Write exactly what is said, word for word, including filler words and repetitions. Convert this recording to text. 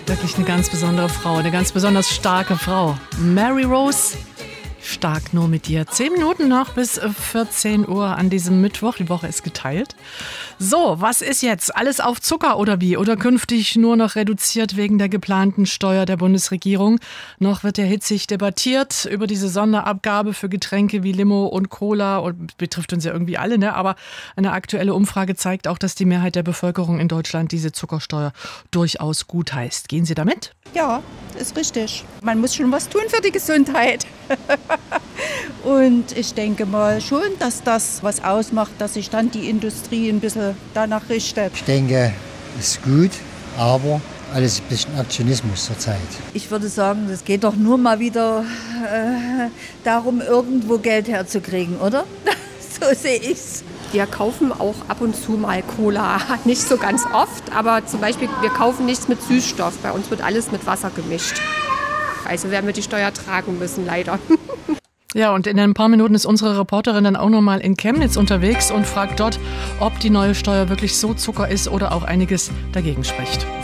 Wirklich eine ganz besondere Frau, eine ganz besonders starke Frau. Mary Rose, stark nur mit dir. Zehn Minuten noch bis vierzehn Uhr an diesem Mittwoch. Die Woche ist geteilt. So, was ist jetzt? Alles auf Zucker oder wie? Oder künftig nur noch reduziert wegen der geplanten Steuer der Bundesregierung? Noch wird ja hitzig debattiert über diese Sonderabgabe für Getränke wie Limo und Cola. Und betrifft uns ja irgendwie alle, ne? Aber eine aktuelle Umfrage zeigt auch, dass die Mehrheit der Bevölkerung in Deutschland diese Zuckersteuer durchaus gutheißt. Gehen Sie damit? Ja, ist richtig. Man muss schon was tun für die Gesundheit. Und ich denke mal schon, dass das was ausmacht, dass sich dann die Industrie ein bisschen danach richtet. Ich denke, es ist gut, aber alles ein bisschen Aktionismus zurzeit. Ich würde sagen, es geht doch nur mal wieder äh, darum, irgendwo Geld herzukriegen, oder? So sehe ich's. Wir kaufen auch ab und zu mal Cola. Nicht so ganz oft, aber zum Beispiel, wir kaufen nichts mit Süßstoff. Bei uns wird alles mit Wasser gemischt. Also werden wir die Steuer tragen müssen, leider. Ja, und in ein paar Minuten ist unsere Reporterin dann auch nochmal in Chemnitz unterwegs und fragt dort, ob die neue Steuer wirklich so Zucker ist oder auch einiges dagegen spricht.